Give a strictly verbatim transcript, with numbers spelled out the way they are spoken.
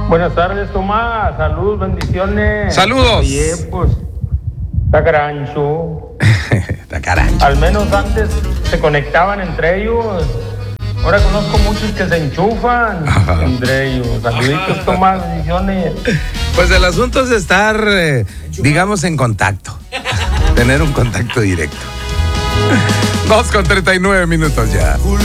Buenas tardes, Tomás. Salud, bendiciones. Saludos. Oye, pues, está carancho. Está carancho. Al menos antes se conectaban entre ellos. Ahora conozco muchos que se enchufan Ajá. entre ellos. Saluditos, Tomás, bendiciones. Pues el asunto es estar, eh, digamos, en contacto. Tener un contacto directo. Dos con treinta y nueve minutos ya.